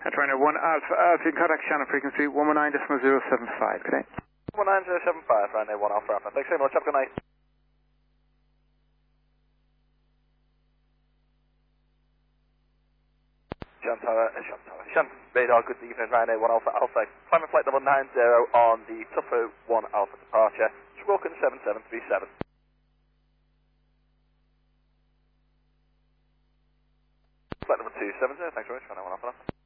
Ryanair 1 Alpha Alpha, you can contact Shannon frequency 119.075, good day. 19075, Ryanair 1 Alpha Alpha. Thanks very much, have a good night. Shan Radar, good evening, Ryanair 1 Alpha Alpha. Climbing flight number 90 on the Tufo 1 Alpha departure. Squawk 7737. Flight number 270, thanks very much, Ryanair 1 Alpha Alpha.